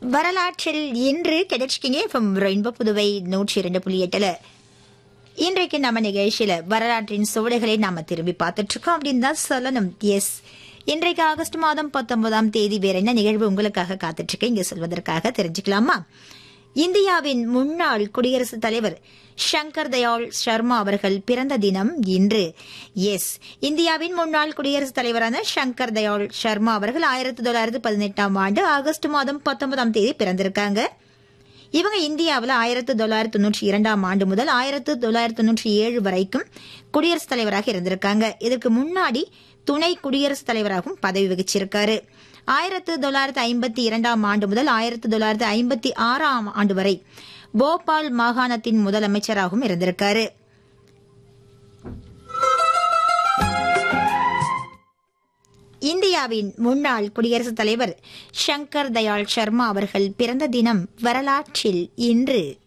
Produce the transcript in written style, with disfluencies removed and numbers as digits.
வரலாற்றில் இன்று கிடைச்சிக்கிங்க ரெயின்போ புதுவை 102.8 இன்றைக்கு நம்ம நிகழ்ச்சியில வரலாற்றின் சுவடுகளை நாம திரும்பி பார்த்துட்டு இருக்கோம் அப்படின்னு தான் சொல்லணும். எஸ், இன்றைக்கு ஆகஸ்ட் மாதம் 19ஆம் தேதி வேற என்ன நிகழ்வு உங்களுக்காக காத்துட்டு இருக்கு இங்க சொல்வதற்காக தெரிஞ்சுக்கலாமா? இந்தியாவின் முன்னாள் குடியரசுத் தலைவர் சங்கர் தயாள் சர்மா அவர்கள் பிறந்த தினம் இன்று. எஸ், இந்தியாவின் முன்னாள் குடியரசுத் தலைவரான சங்கர் தயாள் சர்மா அவர்கள் 1918ஆம் ஆண்டு ஆகஸ்ட் மாதம் 19ஆம் தேதி பிறந்திருக்காங்க. இவங்க இந்தியாவில் 1992ஆம் ஆண்டு முதல் 1997 வரைக்கும் குடியரசுத் தலைவராக இருந்திருக்காங்க. இதற்கு முன்னாடி துணை குடியரசுத் தலைவராகவும் பதவி வகிச்சிருக்காரு. 1952ஆம் ஆண்டு முதல் 1956ஆம் ஆண்டு வரை போபால் மாகாணத்தின் முதலமைச்சராகவும் இருந்திருக்காரு. இந்தியாவின் முன்னாள் குடியரசுத் தலைவர் சங்கர் தயாள் சர்மா அவர்கள் பிறந்த தினம் வரலாற்றில் இன்று.